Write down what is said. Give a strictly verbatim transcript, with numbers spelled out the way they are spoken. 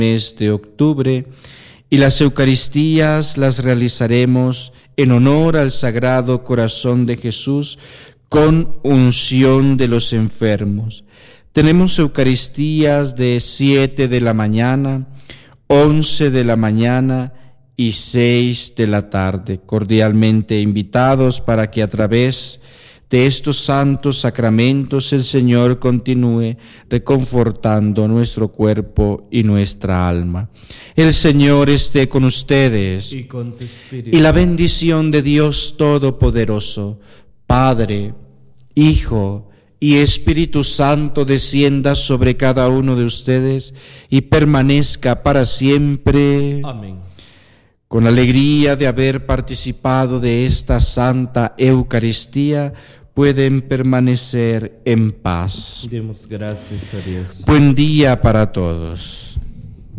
mes de octubre, y las Eucaristías las realizaremos en honor al Sagrado Corazón de Jesús con unción de los enfermos. Tenemos Eucaristías de siete de la mañana, once de la mañana y seis de la tarde. Cordialmente invitados para que a través de estos santos sacramentos el Señor continúe reconfortando nuestro cuerpo y nuestra alma. El Señor esté con ustedes y con tu espíritu. Y la bendición de Dios Todopoderoso, Padre, Hijo y Espíritu Santo descienda sobre cada uno de ustedes y permanezca para siempre. Amén. Con la alegría de haber participado de esta Santa Eucaristía, pueden permanecer en paz. Demos gracias a Dios. Buen día para todos.